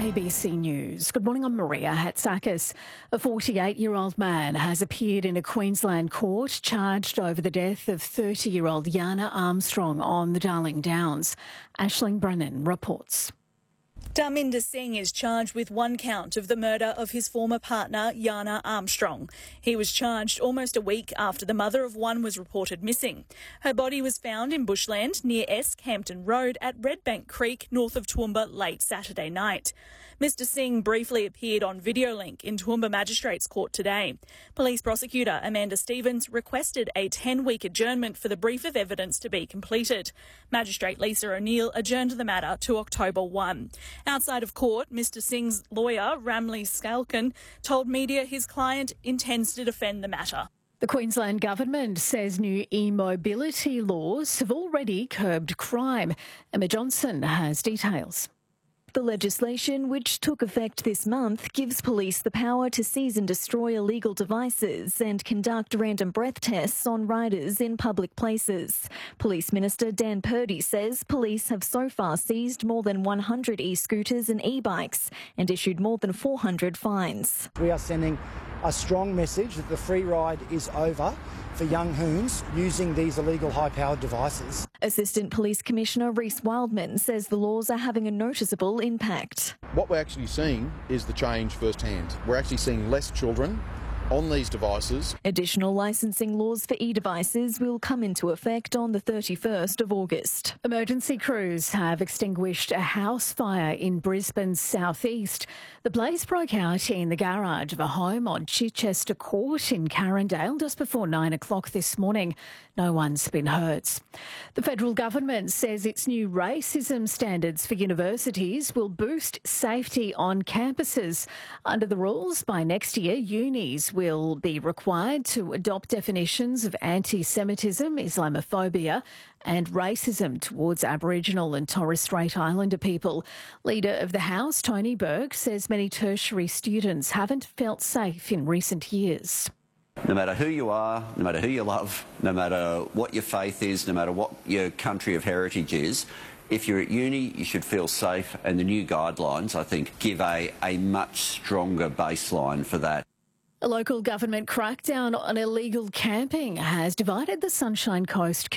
ABC News. Good morning, I'm Maria Hatzakis. A 48-year-old man has appeared in a Queensland court charged over the death of 30-year-old Yana Armstrong on the Darling Downs. Aisling Brennan reports. Dharminder Singh is charged with one count of the murder of his former partner, Yana Armstrong. He was charged almost a week after the mother of one was reported missing. Her body was found in bushland near Esk Hampton Road at Redbank Creek, north of Toowoomba, late Saturday night. Mr Singh briefly appeared on Videolink in Toowoomba Magistrates Court today. Police prosecutor Amanda Stevens requested a 10-week adjournment for the brief of evidence to be completed. Magistrate Lisa O'Neill adjourned the matter to October 1. Outside of court, Mr Singh's lawyer, Ramli Skalkan, told media his client intends to defend the matter. The Queensland Government says new e-mobility laws have already curbed crime. Emma Johnson has details. The legislation, which took effect this month, gives police the power to seize and destroy illegal devices and conduct random breath tests on riders in public places. Police Minister Dan Purdy says police have so far seized more than 100 e-scooters and e-bikes and issued more than 400 fines. We are sending a strong message that the free ride is over for young hoons using these illegal high-powered devices. Assistant Police Commissioner Reece Wildman says the laws are having a noticeable impact. What we're actually seeing is the change firsthand. We're actually seeing less children on these devices. Additional licensing laws for e-devices will come into effect on the 31st of August. Emergency crews have extinguished a house fire in Brisbane's southeast. The blaze broke out in the garage of a home on Chichester Court in Carindale just before 9 o'clock this morning. No one's been hurt. The federal government says its new racism standards for universities will boost safety on campuses. Under the rules, by next year, unis will be required to adopt definitions of anti-Semitism, Islamophobia and racism towards Aboriginal and Torres Strait Islander people. Leader of the House, Tony Burke, says many tertiary students haven't felt safe in recent years. No matter who you are, no matter who you love, no matter what your faith is, no matter what your country of heritage is, if you're at uni, you should feel safe, and the new guidelines, I think, give a much stronger baseline for that. A local government crackdown on illegal camping has divided the Sunshine Coast